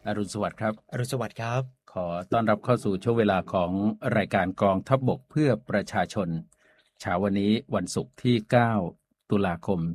อรุณสวัสดิ์ครับอรุณสวัสดิ์ครับขอต้อนรับเข้าสู่ช่วงเวลาของรายการกองทัพบกเพื่อประชาชนเช้าวันนี้วันศุกร์ที่9ตุลาคม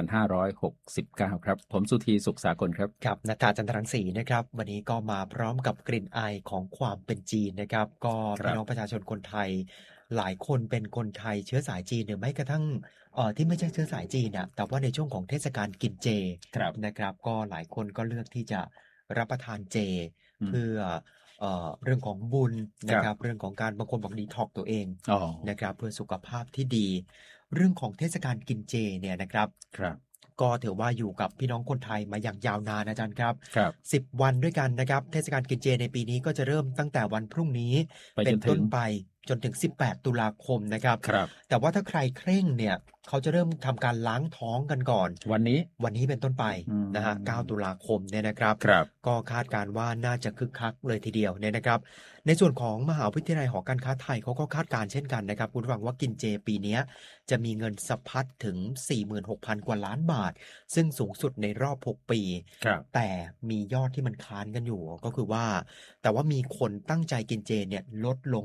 2569ครับผมสุธีสุขสากลครับครับณฐาจันทรังสีนะครับวันนี้ก็มาพร้อมกับกลิ่นอายของความเป็นจีนนะครับก็พี่น้องครับประชาชนคนไทยหลายคนเป็นคนไทยเชื้อสายจีนหรือไม่กระทั่งที่ไม่ใช่เชื้อสายจีนอ่ะแต่ว่าในช่วงของเทศกาลกินเจครับนะครับก็หลายคนก็เลือกที่จะรับประทานเจอืมเพื่อเรื่องของบุญครับนะครับเรื่องของการบางคนบอกดีท็อกตัวเองอ๋อนะครับเพื่อสุขภาพที่ดีเรื่องของเทศกาลกินเจเนี่ยนะครับครับก็ถือว่าอยู่กับพี่น้องคนไทยมาอย่างยาวนานอาจารย์ครับครับ 10วันด้วยกันนะครับเทศกาลกินเจในปีนี้ก็จะเริ่มตั้งแต่วันพรุ่งนี้เป็นไปจนถึงต้นไปจนถึง18ตุลาคมนะครับครับแต่ว่าถ้าใครเคร่งเนี่ยเขาจะเริ่มทำการล้างท้องกันก่อนวันนี้วันนี้เป็นต้นไปอืนะฮะ9ตุมลาคมเนี่ยนะครับครับก็คาดการณ์ว่าน่าจะคึกคักเลยทีเดียวเนี่ยนะครับในส่วนของมหาวิทยาลัยหอการค้าไทยเขาก็คาดการณ์เช่นกันนะครับคุณผู้ฟังว่ากินเจปีนี้จะมีเงินสะพัดถึง 46,000 กว่าล้านบาท ซึ่งสูงสุดในรอบ 6 ปีครับแต่มียอดที่มันค้านกันอยู่ก็คือว่าแต่ว่ามีคนตั้งใจกินเจเนี่ยลดลง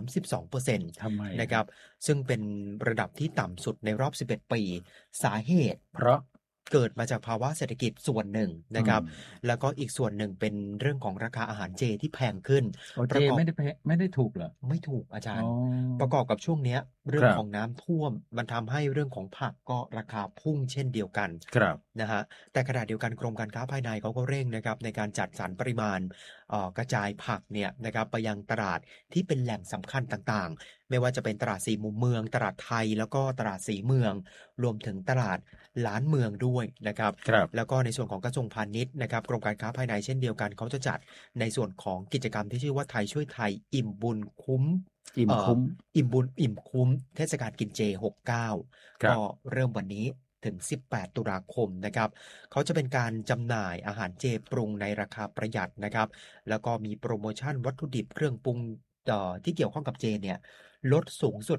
32%นทำไมะครับซึ่งเป็นระดับที่ต่ำสุดในรอบ 11 ปี สาเหตุเพราะเกิดมาจากภาวะเศรษฐกิจส่วนหนึ่งอืมนะครับแล้วก็อีกส่วนหนึ่งเป็นเรื่องของราคาอาหารเจที่แพงขึ้นโอเจประกอบไม่ได้ถูกเหรอไม่ถูกอาจาอ๋อรย์ประกอบกับช่วงเนี้ยคเรื่องรับของน้ำท่วมมันทำให้เรื่องของผักก็ราคาพุ่งเช่นเดียวกันครับนะฮะแต่ขณะเดียวกันกรมการค้าภายในเขาก็เร่งนะครับในการจัดสรรปริมาณกระจายผักเนี่ยนะครับไปยังตลาดที่เป็นแหล่งสำคัญต่างๆไม่ว่าจะเป็นตลาดสี่มุมเมืองตลาดไทยแล้วก็ตลาดสีเมืองรวมถึงตลาดล้านเมืองด้วยนะครับครับแล้วก็ในส่วนของกระทรวงพาณิชย์นะครับกรมการค้าภายในเช่นเดียวกันเขาจะจัดในส่วนของกิจกรรมที่ชื่อว่าไทยช่วยไทยอิ่มบุญคุ้ม เอ่ออิ่มคุ้มอิ่มบุญอิ่มคุ้มเทศกาลกินเจ69ก็ครับเริ่มวันนี้ถึง18ตุลาคมนะครับเขาจะเป็นการจำหน่ายอาหารเจปรุงในราคาประหยัดนะครับแล้วก็มีโปรโมชั่นวัตถุดิบเครื่องปรุงที่เกี่ยวข้องกับเจเนี่ยลดสูงสุด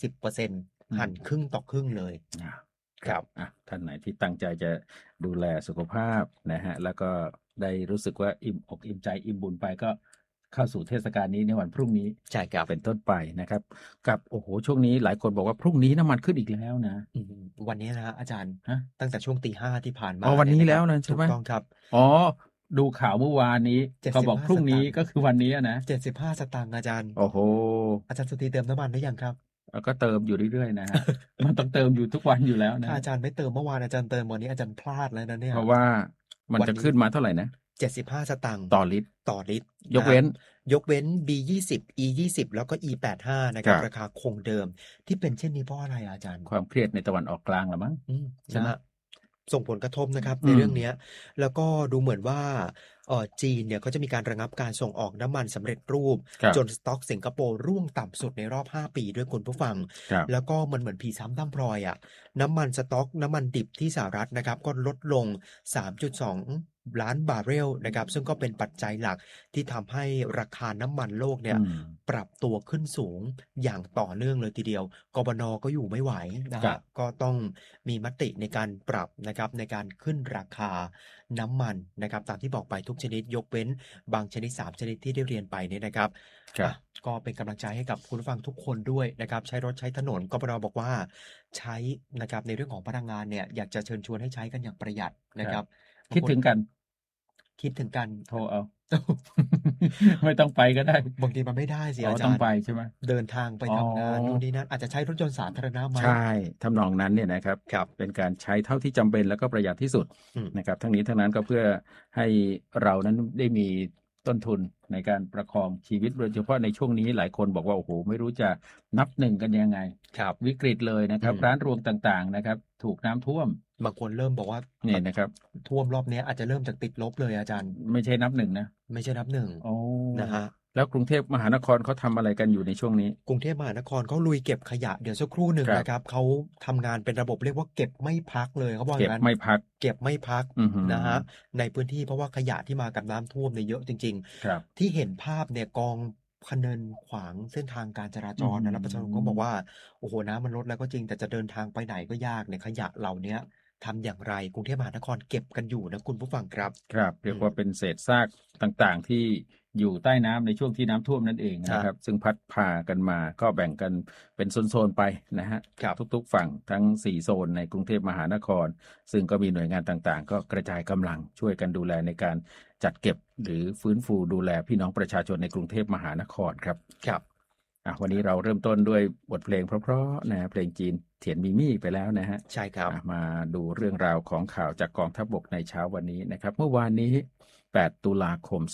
50% อืมหั่นครึ่งต่อครึ่งเลยอ่าคครับรับท่านไหนที่ตั้งใจจะดูแลสุขภาพนะฮะแล้วก็ได้รู้สึกว่าอิ่มอกอิ่มใจอิ่มบุญไปก็เข้าสู่เทศกาลนี้ในวันพรุ่งนี้ใช่ครับเป็นต้นไปนะครับกับโอ้โหช่วงนี้หลายคนบอกว่าพรุ่งนี้น้ำมันขึ้นอีกแล้วนะอืมวันนี้นะฮะอาจารย์ฮะตั้งแต่ช่วงตี 5ที่ผ่านอ๋อวันนี้แล้มาเนี่ยนะครับถูวนะใช่ไหมกต้องครับอ๋อดูข่าวเมื่อวานนี้ก็บอกพ 75สรุ่งนี้ตางค์ก็คือวันนี้อะนะ 75สตางค์อาจารย์โอ้โหอาจารย์สุธีเติมน้ำมันหรือยังครับแล้วก็เติมอยู่เรื่อยๆนะฮะมันต้องเติมอยู่ทุกวันอยู่แล้วนะถ้าอาจารย์ไม่เติมเมื่อวานอาจารย์เติมวันนี้อาจารย์พลาดแล้วนะเนี่ยเพราะว่ามันวันนี้จะขึ้นมาเท่าไหร่นะ 75สตางค์ต่อลิตรต่อลิตรนะฮะยกเว้นยกเว้น B20 E20 แล้วก็ E85 นะครับราครับคาคงเดิมที่เป็นเช่นนี้เพราะอะไรอาจารย์ความเครียดในตะวันออกกลางละมั้งนะนะฮะส่งผลกระทบนะครับอืมในเรื่องเนี้ยแล้วก็ดูเหมือนว่าจีนเนี่ยเขาจะมีการระงับการส่งออกน้ำมันสำเร็จรูปครับจนสต็อกสิงคโปร์ร่วงต่ำสุดในรอบ5ปีด้วยคุณผู้ฟังครับแล้วก็มันเหมือนผีซ้ำซ้ำรอยอ่ะน้ำมันสต็อกน้ำมันดิบที่สหรัฐนะครับก็ลดลง 3.2 ล้านบาร์เรลนะครับซึ่งก็เป็นปัจจัยหลักที่ทำให้ราคาน้ำมันโลกเนี่ยอืมปรับตัวขึ้นสูงอย่างต่อเนื่องเลยทีเดียวกบนก็อยู่ไม่ไหวนะครัฮะบก็ต้องมีมติในการปรับนะครับในการขึ้นราคาน้ำมันนะครับตามที่บอกไปทุกชนิดยกเว้นบางชนิด3ชนิดที่ได้เรียนไปเนี่ยนะครับอ่ะครับก็เป็นกำลังใจให้กับคุณผู้ฟังทุกคนด้วยนะครับใช้รถใช้ถนนกบนบอกว่าใช้นะครับในเรื่องของพลังงานเนี่ยอยากจะเชิญชวนให้ใช้กันอย่างประหยัดคนะครับรับบางคนคิดถึงกันคิดถึงกันโทรเอา ไม่ต้องไปก็ได้บางทีมันไม่ได้สิอ๋อต้องไปอาจารย์ใช่ไหมเดินทางไปอ๋อทำงานนู่นนี่นั่นอาจจะใช้รถยนต์สาธารณะไหมใช่ทำนองนั้นเนี่ยนะครับครับเป็นการใช้เท่าที่จำเป็นแล้วก็ประหยัดที่สุดอืมนะครับทั้งนี้ทั้งนั้นก็เพื่อให้เรานั้นได้มีต้นทุนในการประคองชีวิตโดยเฉพาะในช่วงนี้หลายคนบอกว่าโอ้โหไม่รู้จะนับหนึ่งกันยังไงครับวิกฤตเลยนะคอืมรับร้านรวงต่างๆนะครับถูกน้ำท่วมบางคนเริ่มบอกว่านี่นะครับท่วมรอบเนี้ยอาจจะเริ่มจากติดลบเลยอาจารย์ไม่ใช่นับหนึ่งนะไม่ใช่นับหนึ่งโอ้นะฮะแล้วกรุงเทพมหานครเขาทำอะไรกันอยู่ในช่วงนี้กรุงเทพมหานครเขาลุยเก็บขยะเดี๋ยวสักครู่หนึ่งครับนะครับเขาทำงานเป็นระบบเรียกว่าเก็บไม่พักเลยเขาบอกอเก็บย่างนั้นไม่พักเก็บไม่พักอือหือนะฮะในพื้นที่เพราะว่าขยะที่มากับน้ำท่วมเนี่ยเยอะจริงครับๆที่เห็นภาพเนี่ยกองพะเนินขวางเส้นทางการจราจอือหืรนะแล้วประชาชนก็บอกอว่าโอ้โหน้ำมันลดแล้วก็จริงแต่จะเดินทางไปไหนก็ยากเนี่ยขยะเหล่านี้ทำอย่างไรกรุงเทพมหานครเก็บกันอยู่นะคุณผู้ฟังครับครับเรีอืมยกว่าเป็นเศษซากต่างๆที่อยู่ใต้น้ำในช่วงที่น้ำท่วมนั่นเองครับนะครับซึ่งพัดพากันมาก็แบ่งกันเป็นโซนๆไปนะฮะครับทุกๆฝั่งทั้ง4โซนในกรุงเทพมหานครซึ่งก็มีหน่วยงานต่างๆก็กระจายกำลังช่วยกันดูแลในการจัดเก็บหรือฟื้นฟูดูแลพี่น้องประชาชนในกรุงเทพมหานครครับครับวันนี้เราเริ่มต้นด้วยบทเพลงเพราะๆนะฮะเพลงจีนเถียนมิมี่ไปแล้วนะฮะใช่ครับมาดูเรื่องราวของข่าวจากกองทัพบกในเช้าวันนี้นะครับเมื่อวานนี้8ตุลาคม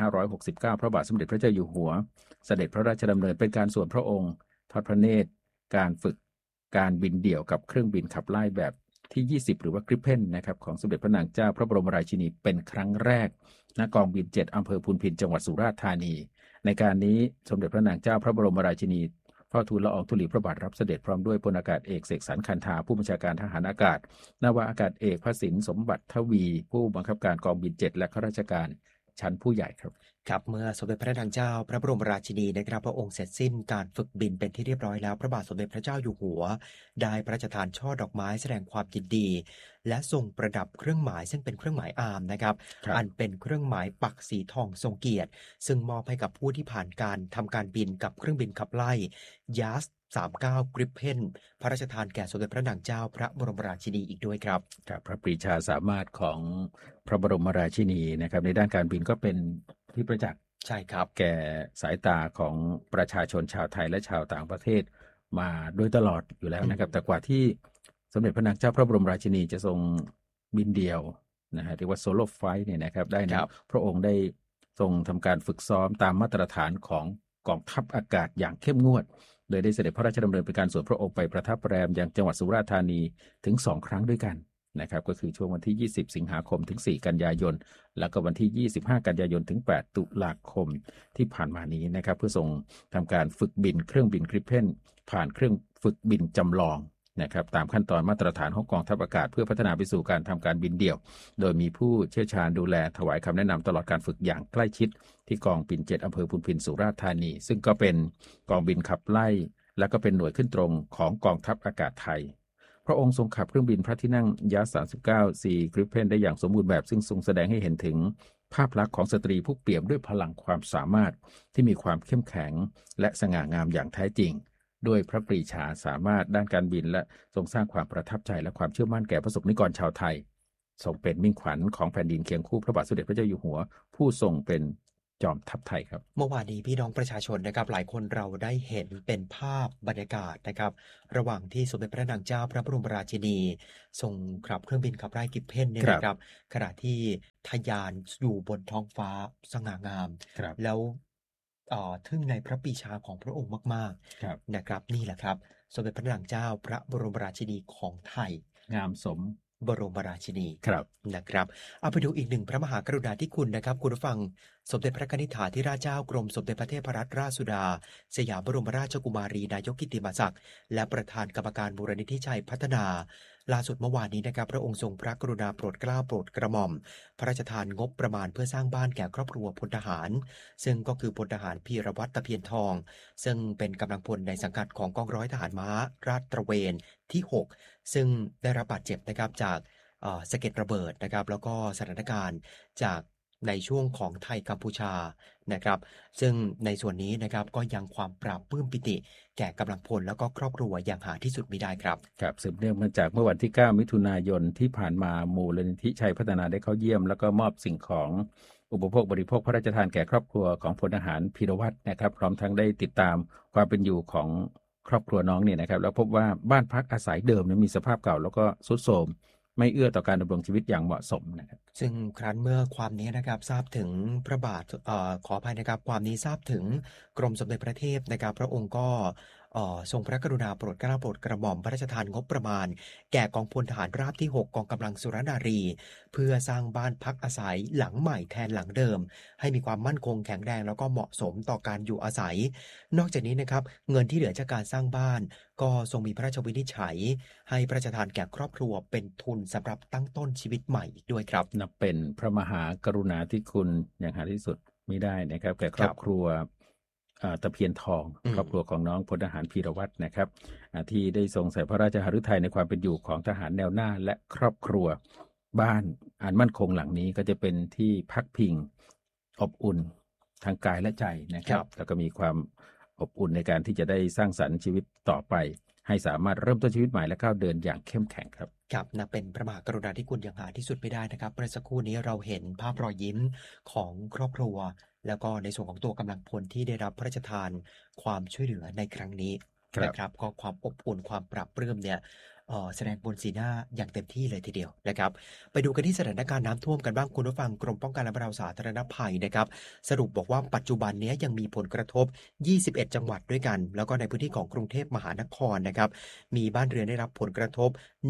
2569พระบาทสมเด็จพระเจ้าอยู่หัวเสด็จพระราชดำเนินเป็นการส่วนพระองค์ทอดพระเนตรการฝึกการบินเดี่ยวกับเครื่องบินขับไล่แบบที่20หรือว่ากริปเพนนะครับของสมเด็จพระนางเจ้าพระบรมราชินีเป็นครั้งแรกณกองบิน7อำเภอพูนพินจังหวัดสุราษฎร์ธานีในการนี้สมเด็จพระนางเจ้าพระบรมราชินีเฝ้าทูลละอองธุลีพระบาทรับเสด็จพร้อมด้วยพลอากาศเอกเสกสรรคันธาผู้บัญชาการทหารอากาศนาวาอากาศเอกพระสินสมบัติทวีผู้บังคับการกองบิน7และข้าราชการชั้นผู้ใหญ่ครับครับเมื่อสมเด็จพระนางเจ้าพระบรมราชินีนะครับพระองค์เสร็จสิ้นการฝึกบินเป็นที่เรียบร้อยแล้วพระบาทสมเด็จพระเจ้าอยู่หัวได้พระราชทานช่อดอกไม้แสดงความยินดีและทรงประดับเครื่องหมายซึ่งเป็นเครื่องหมายอาร์มนะครับอันเป็นเครื่องหมายปักสีทองทรงเกียรติซึ่งมอบให้กับผู้ที่ผ่านการทำการบินกับเครื่องบินขับไล่ยาส39 Gripen พระราชทานแก่สมเด็จพระนางเจ้าพระบรมราชินีอีกด้วยครับพระปรีชาสามารถของพระบรมราชินีนะครับในด้านการบินก็เป็นที่ประจักษ์ใช่ครับแก่สายตาของประชาชนชาวไทยและชาวต่างประเทศมาโดยตลอดอยู่แล้วนะครับแต่กว่าที่สมเด็จพระนางเจ้าพระบรมราชินีจะทรงบินเดี่ยวนะฮะเรียกว่าโซโล่ไฟล์เนี่ยนะครับได้นะพระองค์ได้ทรงทำการฝึกซ้อมตามมาตรฐานของกองทัพอากาศอย่างเข้มงวดโดยได้เสด็จพระราชดำเนินเป็นการส่วนพระองค์ไปประทับแรมยังจังหวัดสุราษฎร์ธานีถึง2ครั้งด้วยกันนะครับก็คือช่วงวันที่20สิงหาคมถึง4กันยายนแล้วก็วันที่25กันยายนถึง8ตุลาคมที่ผ่านมานี้นะครับเพื่อส่งทำการฝึกบินเครื่องบินกริปเพนผ่านเครื่องฝึกบินจำลองนะครับตามขั้นตอนมาตรฐานของกองทัพอากาศเพื่อพัฒนาไปสู่การทำการบินเดี่ยวโดยมีผู้เชี่ยวชาญดูแลถวายคำแนะนำตลอดการฝึกอย่างใกล้ชิดที่กองบิน7อำเภอพูนพินสุราษฎร์ธานีซึ่งก็เป็นกองบินขับไล่และก็เป็นหน่วยขึ้นตรงของกองทัพอากาศไทยพระองค์ทรงขับเครื่องบินพระที่นั่งยา39 C Gripen ได้อย่างสมบูรณ์แบบซึ่งทรงแสดงให้เห็นถึงภาพลักษณ์ของสตรีผู้เปี่ยมด้วยพลังความสามารถที่มีความเข้มแข็งและสง่างามอย่างแท้จริงด้วยพระปรีชาสามารถด้านการบินและทรงสร้างความประทับใจและความเชื่อมั่นแก่ประสบนิกรชาวไทยทรงเป็นมิ่งขวัญของแผ่นดินเคียงคู่พระบาทสมเด็จพระเจ้าอยู่หัวผู้ทรงเป็นจอมทัพไทยครับเมื่อวานนี้พี่น้องประชาชนนะครับหลายคนเราได้เห็นเป็นภาพบรรยากาศนะครับระหว่างที่สมเด็จพระนางเจ้าพระบรมราชินีทรงขับเครื่องบินขับไล่กิบเพนเนี่ยนะครับขณะที่ทะยานอยู่บนท้องฟ้าสง่างามแล้วทึ่งในพระปรีชาของพระองค์มากๆนะครับนี่แหละครับสมเด็จพระนางเจ้าพระบรมราชินีของไทยงามสมบรมราชินีครับนะครับเอาไปดูอีกหนึ่งพระมหากรุณาธิคุณนะครับคุณผู้ฟังสมเด็จพระนิธิถาธิราชเจ้ากรมสมเด็จพระเทพรัตนราชสุดาสยามบรมราชกุมารีนายกกิตติมศักดิ์และประธานกรรมการมูลนิธิชัยพัฒนาล่าสุดเมื่อวานนี้นะครับพระองค์ทรงพระกรุณาโปรดเกล้าโปรดกระหม่อมพระราชทานงบประมาณเพื่อสร้างบ้านแก่ครอบครัวพลทหารซึ่งก็คือพลทหารพีรวัตรตะเพียนทองซึ่งเป็นกำลังพลในสังกัดของกองร้อยทหารม้าราดตระเวนที่6ซึ่งได้รับบาดเจ็บนะครับจากสะเก็ดระเบิดนะครับแล้วก็สถานการณ์จากในช่วงของไทยกัมพูชานะครับซึ่งในส่วนนี้นะครับก็ยังความปราบปลื้มปิติแก่กำลังพลแล้วก็ครอบครัวอย่างหาที่สุดมิได้ครับครับสืบเนื่องมาจากเมื่อวันที่9มิถุนายนที่ผ่านมามูลนิธิชัยพัฒนาได้เข้าเยี่ยมแล้วก็มอบสิ่งของอุปโภคบริโภคพระราชทานแก่ครอบครัวของพลทหารพีรวัตรนะครับพร้อมทั้งได้ติดตามความเป็นอยู่ของครอบครัวน้องเนี่ยนะครับแล้วพบว่าบ้านพักอาศัยเดิมมีสภาพเก่าแล้วก็ทรุดโทรมไม่เอื้อต่อการดำรงชีวิตอย่างเหมาะสมนะครับซึ่งครั้นเมื่อความนี้นะครับทราบถึงพระบาทขออภัยนะครับความนี้ทราบถึงกรมสมเด็จพระเทพนะครับพระองค์ก็ทรงพระกรุณาโปรดเกล้าโปรดกระหม่อมพระราชทานงบประมาณแก่กองพลทหารราบที่6กองกำลังสุรนารีเพื่อสร้างบ้านพักอาศัยหลังใหม่แทนหลังเดิมให้มีความมั่นคงแข็งแรงแล้วก็เหมาะสมต่อการอยู่อาศัยนอกจากนี้นะครับเงินที่เหลือจากการสร้างบ้านก็ทรงมีพระราชวินิจฉัยให้พระราชทานแก่ครอบครัวเป็นทุนสำหรับตั้งต้นชีวิตใหม่อีกด้วยครับนับเป็นพระมหากรุณาธิคุณอย่างหาที่สุดมิได้นะครับแก่ครอบครัวตะเพียนทองอืมครอบครัวของน้องพลทหารพีรวัตรนะครับที่ได้ทรงใส่พระราชหฤทัยในความเป็นอยู่ของทหารแนวหน้าและครอบครัวบ้านอันมั่นคงหลังนี้ก็จะเป็นที่พักพิงอบอุ่นทางกายและใจนะครับแล้วก็มีความอบอุ่นในการที่จะได้สร้างสรรค์ชีวิตต่อไปให้สามารถเริ่มต้นชีวิตใหม่และก้าวเดินอย่างเข้มแข็งครับครับนับเป็นพระมหากรุณาธิคุณอย่างหาที่สุดไม่ได้นะครับเมื่อสักครู่นี้เราเห็นภาพรอยยิ้มของครอบครัวแล้วก็ในส่วนของตัวกำลังพลที่ได้รับพระราชทานความช่วยเหลือในครั้งนี้นะครับก็ความอบอุ่นความปรับปลื้มเนี่ยแสดงบนสีหน้าอย่างเต็มที่เลยทีเดียวนะครับไปดูกันที่สถานการณ์น้ำท่วมกันบ้างคุณผู้ฟังกรมป้องกันและบรรเทาสาธารณภัยนะครับสรุปบอกว่าปัจจุบันนี้ยังมีผลกระทบ21จังหวัดด้วยกันแล้วก็ในพื้นที่ของกรุงเทพมหานครนะครับมีบ้านเรือนได้รับผลกระทบ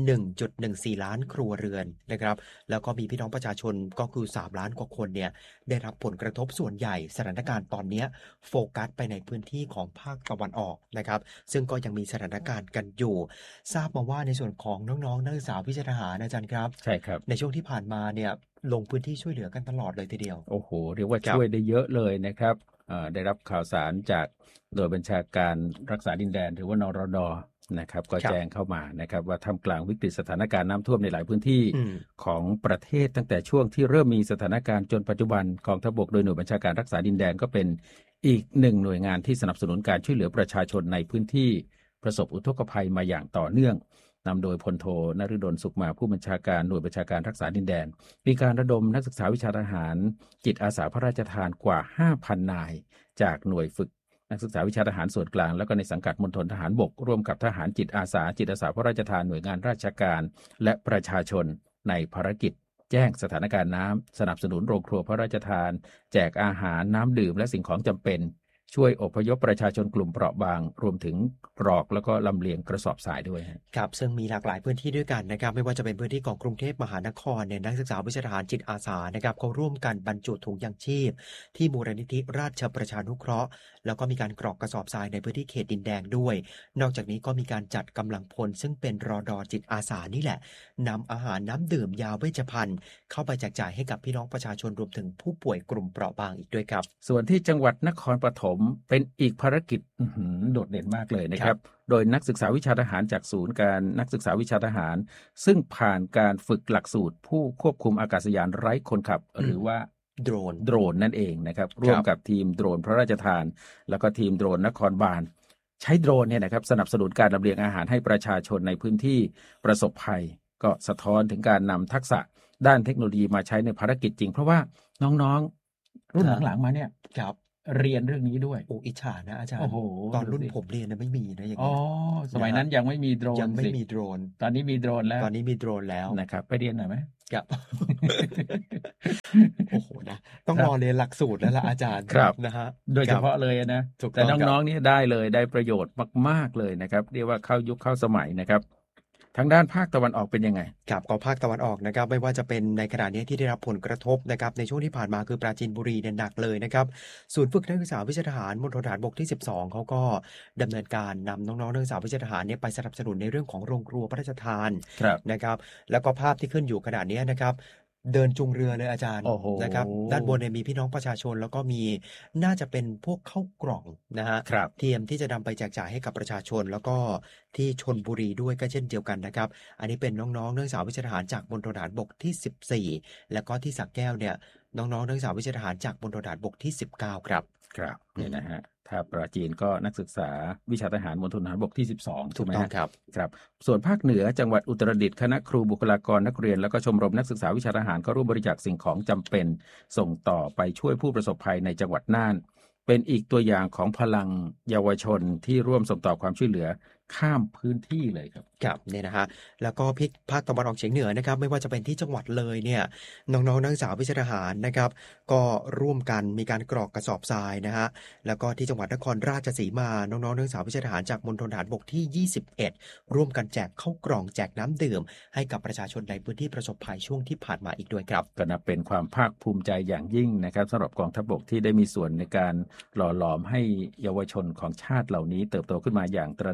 1.14 ล้านครัวเรือนนะครับแล้วก็มีพี่น้องประชาชนก็คือ3ล้านกว่าคนเนี่ยได้รับผลกระทบส่วนใหญ่สถานการณ์ตอนนี้โฟกัสไปในพื้นที่ของภาคตะวันออกนะครับซึ่งก็ยังมีสถานการณ์กันอยู่ทราบมาว่าในส่วนของน้องๆนักศึกษาวิชาทหารอาจารย์ครับใช่ครับในช่วงที่ผ่านมาเนี่ยลงพื้นที่ช่วยเหลือกันตลอดเลยทีเดียวโอ้โหเรียกว่าช่วยได้เยอะเลยนะครับได้รับข่าวสารจากโดยบัญชาการรักษาดินแดนหรือว่านรดนะครับก็แจ้งเข้ามานะครับว่าท่ามกลางวิกฤตสถานการณ์น้ำท่วมในหลายพื้นที่ของประเทศตั้งแต่ช่วงที่เริ่มมีสถานการณ์จนปัจจุบันกองทัพบกโดยหน่วยบัญชาการรักษาดินแดนก็เป็นอีกหนึ่งหน่วยงานที่สนับสนุนการช่วยเหลือประชาชนในพื้นที่ประสบอุทกภัยมาอย่างต่อเนื่องนำโดยพลโทนฤดลสุขมาผู้บัญชาการหน่วยบัญชาการรักษาดินแดนมีการระดมนักศึกษาวิชาทหารจิตอาสาพระราชทานกว่า 5,000 นายจากหน่วยฝึกนักศึกษาวิชาทหารส่วนกลางแล้วก็ในสังกัดมณฑลทหารบกร่วมกับทหารจิตอาสาพระราชทานหน่วยงานราชการและประชาชนในภารกิจแจ้งสถานการณ์น้ำสนับสนุนโรงครัวพระราชทานแจกอาหารน้ำดื่มและสิ่งของจำเป็นช่วยอพยพประชาชนกลุ่มเปราะบางรวมถึงกรอกแล้วก็ลำเลียงกระสอบทรายด้วยครับซึ่งมีหลากหลายพื้นที่ด้วยกันนะครับไม่ว่าจะเป็นพื้นที่ของกรุงเทพมหานครเนี่ยนักศึกษาวิชาทหารจิตอาสานะครับเขาร่วมกันบรรจุถุงยางชีพที่มูลนิธิราชประชานุเคราะห์แล้วก็มีการกรอกกระสอบทรายในพื้นที่เขตดินแดงด้วยนอกจากนี้ก็มีการจัดกำลังพลซึ่งเป็นรดจิตอาสานี่แหละนำอาหารน้ำดื่มยาเวชภัณฑ์เข้าไปแจกจ่ายให้กับพี่น้องประชาชนรวมถึงผู้ป่วยกลุ่มเปราะบางอีกด้วยครับส่วนที่จังหวัดนครปฐมเป็นอีกภารกิจโดดเด่นมากเลยนะครับโดยนักศึกษาวิชาทหารจากศูนย์การนักศึกษาวิชาทหารซึ่งผ่านการฝึกหลักสูตรผู้ควบคุมอากาศยานไร้คนขับหรือว่าโดรนนั่นเองนะครับร่วมกับทีมโดรนพระราชทานแล้วก็ทีมโดรนนครบาลใช้โดรนเนี่ยนะครับสนับสนุนการลำเลียงอาหารให้ประชาชนในพื้นที่ประสบภัยก็สะท้อนถึงการนำทักษะด้านเทคโนโลยีมาใช้ในภารกิจจริงเพราะว่าน้องๆรุ่นหลังๆมาเนี่ยเรียนเรื่องนี้ด้วยโอ้อิจฉานะอาจารย์โอ้โหตอนรุ่นผมเรียนนะไม่มีนะอย่างนี้สมัยนั้นยังไม่มีโดรนยังไม่มีโดรนตอนนี้มีโดรนแล้วนะครับไปเรียนหน่อยไหมครับโอ้โหนะต้องรอเรียนหลักสูตรแล้วล่ะอาจารย์นะฮะโดยเฉพาะเลยนะแต่น้องๆนี่ได้เลยได้ประโยชน์มากๆเลยนะครับเรียกว่าเข้ายุคเข้าสมัยนะครับทางด้านภาคตะวันออกเป็นยังไงครับก็ภาคตะวันออกนะครับไม่ว่าจะเป็นในขณะนี้ที่ได้รับผลกระทบนะครับในช่วงที่ผ่านมาคือปราจีนบุรีเนี่ยหนักเลยนะครับศูนย์ฝึกนักศึกษาวิชาทหารมณฑลทหารบกที่12เขาก็ดำเนินการนำน้องๆนักศึกษาวิชาทหารเนี่ยไปสนับสนุนในเรื่องของโรงครัวพระราชทานนะครับแล้วก็ภาพที่ขึ้นอยู่ขณะนี้นะครับเดินจุงเรือเลยอาจารย์นะครับด้านบนเนี่ยมีพี่น้องประชาชนแล้วก็มีน่าจะเป็นพวกข้าวกล่องนะฮะเตรียมที่จะนำไปแจกจ่ายให้กับประชาชนแล้วก็ที่ชลบุรีด้วยก็เช่นเดียวกันนะครับอันนี้เป็นน้องๆนักศึกษาวิชาทหารจากมณฑลทหารบกที่14แล้วก็ที่สระแก้วเนี่ยน้องๆนักศึกษาวิชาทหารจากมณฑลทหารบกที่19ครับเนี่ยนะฮะถ้าปราจีนก็นักศึกษาวิชาทหารมณฑลทหารบกที่12ถูกไหมครับส่วนภาคเหนือจังหวัดอุตรดิตถ์คณะครูบุคลากรนักเรียนแล้วก็ชมรมนักศึกษาวิชาทหารก็ร่วมบริจาคสิ่งของจำเป็นส่งต่อไปช่วยผู้ประสบภัยในจังหวัดน่านเป็นอีกตัวอย่างของพลังเยาวชนที่ร่วมส่งต่อความช่วยเหลือข้ามพื้นที่เลยครับเนี่ยนะฮะแล้วก็ภาคตะวันออกเฉียงเหนือนะครับไม่ว่าจะเป็นที่จังหวัดเลยเนี่ยน้องๆนักศึกษาวิชาทหารนะครับก็ร่วมกันมีการกรอกกระสอบทรายนะฮะแล้วก็ที่จังหวัดนครราชสีมาน้องๆนักศึกษาวิชาทหารจากมณฑลทหารบกที่21ร่วมกันแจกข้าวกล่องแจกน้ำดื่มให้กับประชาชนในพื้นที่ประสบภัยช่วงที่ผ่านมาอีกด้วยครับก็นับเป็นความภาคภูมิใจอย่างยิ่งนะครับสำหรับกองทัพบกที่ได้มีส่วนในการหล่อหลอมให้เยาวชนของชาติเหล่านี้เติบโตขึ้นมาอย่างตระหนักรู้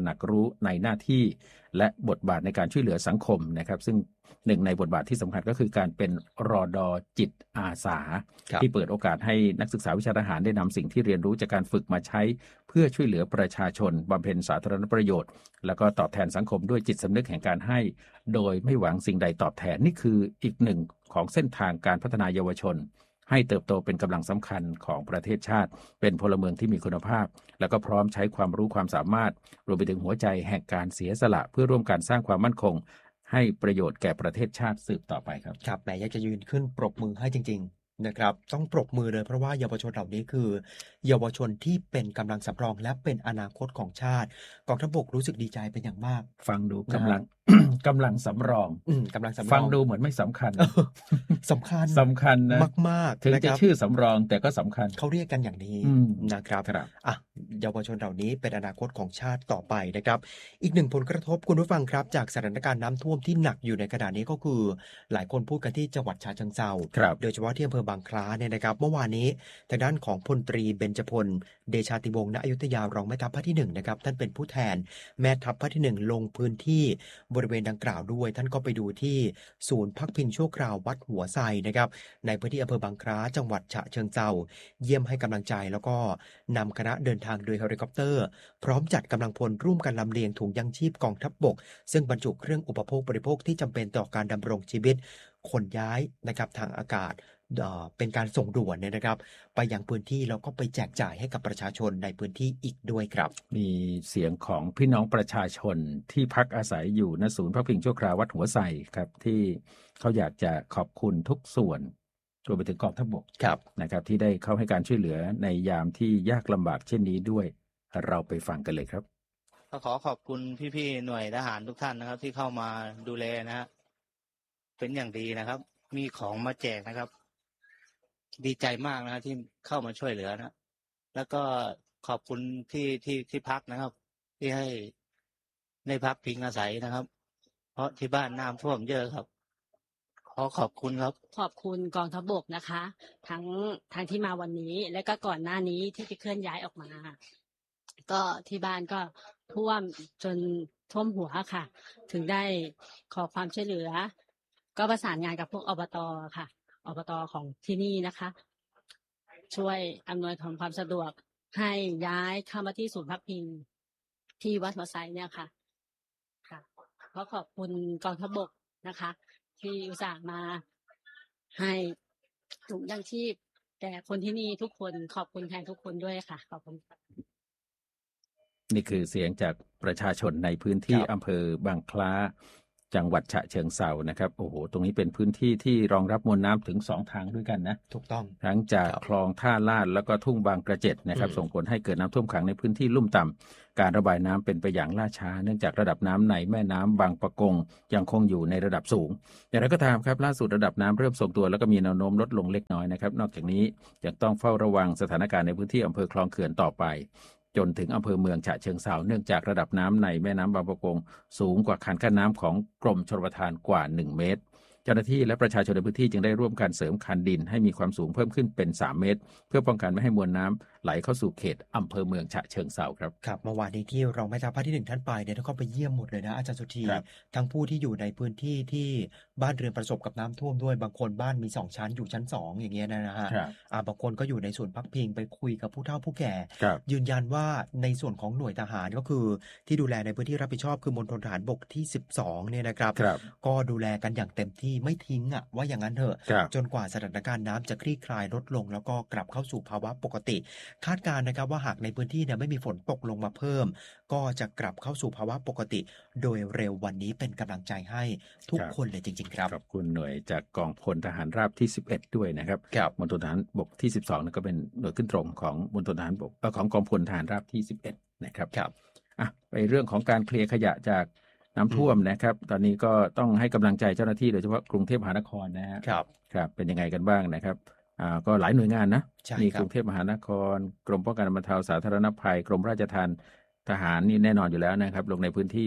ในหน้าที่และบทบาทในการช่วยเหลือสังคมนะครับซึ่งหนึ่งในบทบาทที่สำคัญก็คือการเป็นรด.จิตอาสาที่เปิดโอกาสให้นักศึกษาวิชาทหารได้นำสิ่งที่เรียนรู้จากการฝึกมาใช้เพื่อช่วยเหลือประชาชนบำเพ็ญสาธารณประโยชน์แล้วก็ตอบแทนสังคมด้วยจิตสำนึกแห่งการให้โดยไม่หวังสิ่งใดตอบแทนนี่คืออีกหนึ่งของเส้นทางการพัฒนาเยาวชนให้เติบโตเป็นกำลังสำคัญของประเทศชาติเป็นพลเมืองที่มีคุณภาพแล้วก็พร้อมใช้ความรู้ความสามารถรวมไปถึงหัวใจแห่งการเสียสละเพื่อร่วมกันสร้างความมั่นคงให้ประโยชน์แก่ประเทศชาติสืบต่อไปครับครับแหมอยากจะยืนขึ้นปรบมือให้จริงๆนะครับต้องปรบมือเลยเพราะว่าเยาวชนเหล่านี้คือเยาวชนที่เป็นกำลังสำรองและเป็นอนาคตของชาติกองทัพบกรู้สึกดีใจเป็นอย่างมากฟังดูกำลัง กำลังสำรองกำลังสำรองฟังดูเหมือนไม่สำคัญสำคัญสำคัญนะมากๆถึงจะชื่อสำรองแต่ก็สำคัญเขาเรียกกันอย่างนี้นะครับเยาวชนเหล่านี้เป็นอนาคตของชาติต่อไปนะครับอีกหนึ่งผลกระทบคุณผู้ฟังครับจากสถานการณ์น้ำท่วมที่หนักอยู่ในขณะนี้ก็คือหลายคนพูดกันที่จังหวัดฉะเชิงเทราโดยเฉพาะที่อำเภอบางคล้าเนี่ยนะครับเมื่อวานนี้ทางด้านของพลตรีเบญจพลเดชาติวงศ์ณอยุธยารองแม่ทัพภาคที่1นะครับท่านเป็นผู้แทนแม่ทัพภาคที่1ลงพื้นที่บริเวณดังกล่าวด้วยท่านก็ไปดูที่ศูนย์พักพิงชั่วคราววัดหัวไซนะครับในพื้นที่อำเภอบางคล้าจังหวัดฉะเชิงเทราเยี่ยมให้กำลังใจแล้วก็นำคณะเดินทางโดยเฮลิคอปเตอร์พร้อมจัดกำลังพลร่วมกันลำเลียงถุงยังชีพกองทัพบกซึ่งบรรจุเครื่องอุปโภคบริโภคที่จำเป็นต่อการดำรงชีวิตขนย้ายนะครับทางอากาศเป็นการส่งด่วนเนี่ยนะครับไปยังพื้นที่แล้วก็ไปแจกจ่ายให้กับประชาชนในพื้นที่อีกด้วยครับมีเสียงของพี่น้องประชาชนที่พักอาศัยอยู่ณศูนย์พักพิงชั่วคราววัดหัวไซครับที่เขาอยากจะขอบคุณทุกส่วนรวมไปถึงกองทัพบกนะครับที่ได้เข้าให้การช่วยเหลือในยามที่ยากลำบากเช่นนี้ด้วยเราไปฟังกันเลยครับก็ขอขอบคุณพี่ๆหน่วยทหารทุกท่านนะครับที่เข้ามาดูแลนะฮะเป็นอย่างดีนะครับมีของมาแจกนะครับดีใจมากนะที่เข้ามาช่วยเหลือนะแล้วก็ขอบคุณที่พักนะครับที่ให้ได้พักพิงอาศัยนะครับเพราะที่บ้านน้ำท่วมเยอะครับขอขอบคุณครับขอบคุณกองทัพบกนะคะทั้งที่มาวันนี้และก็ก่อนหน้านี้ที่จะเคลื่อนย้ายออกมาก็ที่บ้านก็ท่วมจนท่วมหัวค่ะถึงได้ขอความช่วยเหลือก็ประสานงานกับพวกอบต.ค่ะอบต.ของที่นี่นะคะช่วยอำนวยความสะดวกให้ย้ายเข้ามาที่ศูนย์พักพิงที่วัดหัวไซเนี่ยค่ะขอขอบคุณกองทัพบกนะคะที่อุตส่าห์มาให้ถุงยังชีพแต่คนที่นี่ทุกคนขอบคุณแทนทุกคนด้วยค่ะขอบคุณนี่คือเสียงจากประชาชนในพื้นที่อำเภอบางคล้าจังหวัดฉะเชิงเทรานะครับโอ้โหตรงนี้เป็นพื้นที่ที่รองรับมวลน้ำถึง2ทางด้วยกันนะถูกต้องทั้งจากคลองท่าลาดแล้วก็ทุ่งบางกระเจ็ดนะครับส่งผลให้เกิดน้ำท่วมขังในพื้นที่ลุ่มต่ำการระบายน้ำเป็นไปอย่างล่าช้าเนื่องจากระดับน้ำในแม่น้ำบางปะกงยังคงอยู่ในระดับสูงอย่างไรก็ตามครับล่าสุดระดับน้ำเริ่มทรงตัวแล้วก็มีแนวโน้มลดลงเล็กน้อยนะครับนอกจากนี้ยังต้องเฝ้าระวังสถานการณ์ในพื้นที่อำเภอคลองเขื่อนต่อไปจนถึงอำเภอเมืองฉะเชิงเทราเนื่องจากระดับน้ำในแม่น้ำบางปะกงสูงกว่าคันกั้นน้ำของกรมชลประทานกว่า1เมตรเจ้าหน้าที่และประชาชนในพื้นที่จึงได้ร่วมกันเสริมคันดินให้มีความสูงเพิ่มขึ้นเป็น3เมตรเพื่อป้องกันไม่ให้มวลน้ำไหลเข้าสู่เขตอำเภอเมืองฉะเชิงเทราครับครับเมื่อวานนี้ที่รองแม่ทัพภาคที่1ท่านไปเนี่ยท่านก็ไปเยี่ยมหมดเลยนะอาจารย์สุธีทั้งผู้ที่อยู่ในพื้นที่ที่บ้านเรือนประสบกับน้ำท่วมด้วยบางคนบ้านมี2ชั้นอยู่ชั้น2อย่างเงี้ยนะฮะบางคนก็อยู่ในศูนย์พักพิงไปคุยกับผู้เฒ่าผู้แก่ยืนยันว่าในส่วนของหน่วยทหารก็คือที่ดูแลในพื้นที่รับผิดชอบคือมณฑลทหารบกที่12เนี่ยนะครับก็ดูแลกันอย่างเต็มที่ไม่ทิ้งว่าอย่างนั้นเถอะจนกว่าสถานการณ์น้ำจะคลี่คลายลดลงแล้วก็กลับเข้าสู่ภาวะปกติคาดการณ์นะครับว่าหากในพื้นที่เนี่ยไม่มีฝนตกลงมาเพิ่มก็จะกลับเข้าสู่ภาวะปกติโดยเร็ววันนี้เป็นกำลังใจให้ทุกคนเลยจริงๆครับขอบคุณหน่วยจากกองพลทหารราบที่11ด้วยนะครับมณฑลทหารบกที่12นั่นก็เป็นหน่วยขึ้นตรงของมณฑลทหารบกของกองพลทหารราบที่11นะครับไปเรื่องของการเคลียร์ขยะจากน้ำท่วมนะครับตอนนี้ก็ต้องให้กำลังใจเจ้าหน้าที่โดยเฉพาะกรุงเทพมหานครนะครับเป็นยังไงกันบ้างนะครับก็หลายหน่วยงานนะมีกรุงเทพมหานครกรมป้องกันบรรเทาสาธารณภัยกรมราชทัณฑ์ทหารนี่แน่นอนอยู่แล้วนะครับลงในพื้นที่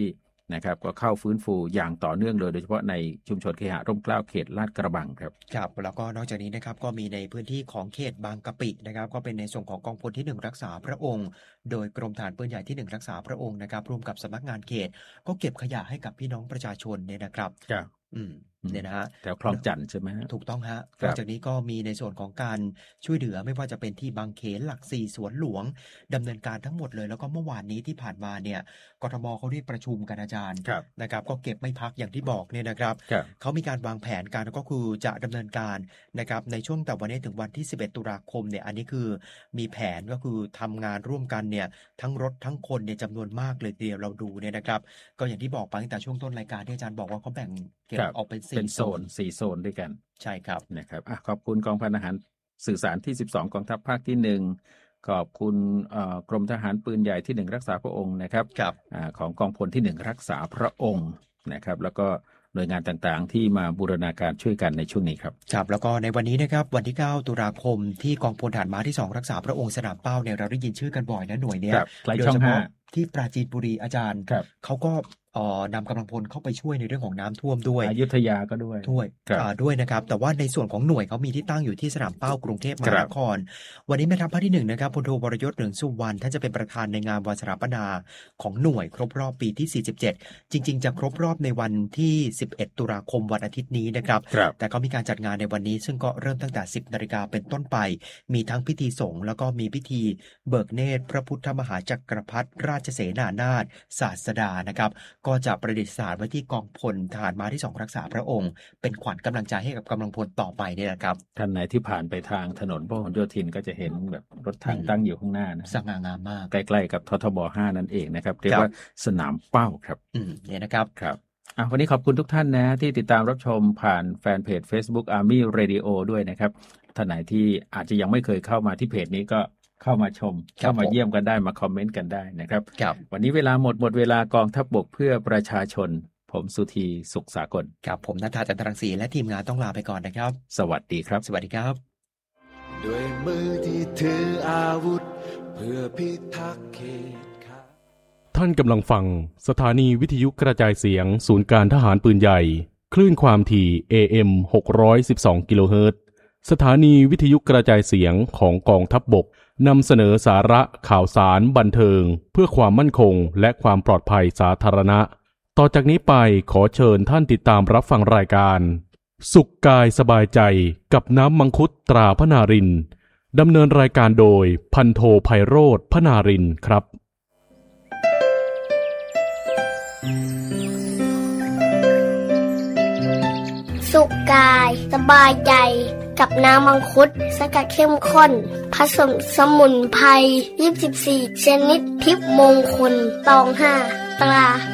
นะครับก็เข้าฟื้นฟูอย่างต่อเนื่องเลยโดยเฉพาะในชุมชนเคหะร่มเกล้าเขตลาดกระบังครับครับแล้วก็นอกจากนี้นะครับก็มีในพื้นที่ของเขตบางกะปินะครับก็เป็นในส่วนของกองพลที่1รักษาพระองค์โดยกรมฐานปืนใหญ่ที่1รักษาพระองค์นะครับร่วมกับสำนักงานเขตก็เก็บขยะให้กับพี่น้องประชาชนเนี่ยนะครับเนี่ยนะฮะแถวคลองจันทน์ใช่ไหมถูกต้องฮะนอกจากนี้ก็มีในส่วนของการช่วยเหลือไม่ว่าจะเป็นที่บางเขนหลัก4สวนหลวงดำเนินการทั้งหมดเลยแล้วก็เมื่อวานนี้ที่ผ่านมาเนี่ยกทมเขาเรียกประชุมกันอาจารย์นะครับก็เก็บไม่พักอย่างที่บอกเนี่ยนะครับเขามีการวางแผนการก็คือจะดำเนินการนะครับในช่วงแต่วันนี้ถึงวันที่11ตุลาคมเนี่ยอันนี้คือมีแผนก็คือทำงานร่วมกันเนี่ยทั้งรถทั้งคนเนี่ยจำนวนมากเลยทีเดียวเราดูเนี่ยนะครับก็อย่างที่บอกไปตั้งแต่ช่วงต้นรายการที่อาจารย์บอกว่าเขาแบ่งเก็บออกเป็น 4 โซนด้วยกันใช่ครับนะครับขอบคุณกองพันทหารสื่อสารที่12กองทัพภาคที่1ขอบคุณกรมทหารปืนใหญ่ที่1รักษาพระองค์นะครับของกองพลที่1รักษาพระองค์นะครับแล้วก็หน่วยงานต่างๆที่มาบูรณาการช่วยกันในช่วงนี้ครับครับแล้วก็ในวันนี้นะครับวันที่9ตุลาคมที่กองพลทหารม้าที่2รักษาพระองค์สนามเป้าเนี่ยเราได้ยินชื่อกันบ่อยนะหน่วยเนี้ยโดยเฉพาะที่ปราจีนบุรีอาจารย์เขาก็นำกำลังพลเข้าไปช่วยในเรื่องของน้ำท่วมด้วยอยุธยาก็ด้วยด้วยนะครับแต่ว่าในส่วนของหน่วยเขามีที่ตั้งอยู่ที่สนามเป้ากรุงเทพมหานครวันนี้แม่ทัพภาคที่1นะครับพลโทวรยศ เหลืองสุวรรณท่านจะเป็นประธานในงานวันสถาปนาของหน่วยครบรอบปีที่47จริงๆจะครบรอบในวันที่11ตุลาคมวันอาทิตย์นี้นะครับแต่ก็มีการจัดงานในวันนี้ซึ่งก็เริ่มตั้งแต่ 10 นาฬิกาเป็นต้นไปมีทั้งพิธีสงฆ์แล้วก็มีพิธีเบิกเนตรพระพุทธมหาจักรพรรดิราชเสนานาถศาสดานะครับก็จะประดิษฐานไว้ที่กองพลทหารม้าที่2รักษาพระองค์เป็นขวัญกำลังใจให้กับกำลังพลต่อไปเนี่ยนะครับท่านไหนที่ผ่านไปทางถนนพหลโยธินก็จะเห็นแบบรถถังตั้งอยู่ข้างหน้านะสง่างามมากใกล้ๆกับททบ5นั่นเองนะครับเรียกว่าสนามเป้าครับเนี่ยนะครับครับวันนี้ขอบคุณทุกท่านนะที่ติดตามรับชมผ่านแฟนเพจ Facebook Army Radio ด้วยนะครับท่านไหนที่อาจจะยังไม่เคยเข้ามาที่เพจนี้ก็เข้ามาชมเข้ามาเยี่ยมกันได้มาคอมเมนต์กันได้นะครับวันนี้เวลาหมดเวลากองทัพบกเพื่อประชาชนผมสุธีสุขสากลครับผมณัฐา จันทรังสีและทีมงานต้องลาไปก่อนนะครับสวัสดีครับสวัสดีครับด้วยมือที่ถืออาวุธเพื่อพิทักษ์เขตท่านกำลังฟังสถานีวิทยุกระจายเสียงศูนย์การทหารปืนใหญ่คลื่นความถี่ AM 612 กิโลเฮิรตซ์สถานีวิทยุกระจายเสียงของกองทัพบกนำเสนอสาระข่าวสารบันเทิงเพื่อความมั่นคงและความปลอดภัยสาธารณะต่อจากนี้ไปขอเชิญท่านติดตามรับฟังรายการสุขกายสบายใจกับน้ำมังคุดตราพนารินดำเนินรายการโดยพันโทไพโรจน์พนารินครับสุขกายสบายใจกับน้ำมังคุดสกัดเข้มข้นผสมสมุนไพร24ชนิดทิพย์มงคลตอง5ตรา